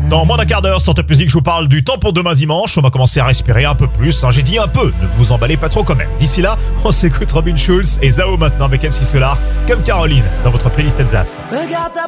Dans moins d'un quart d'heure, sur Top Music, je vous parle du temps pour demain dimanche. On va commencer à respirer un peu plus. J'ai dit un peu, ne vous emballez pas trop quand même. D'ici là, on s'écoute Robin Schulz et Zao maintenant avec MC Solar, comme Caroline, dans votre playlist Alsace. Regarde ta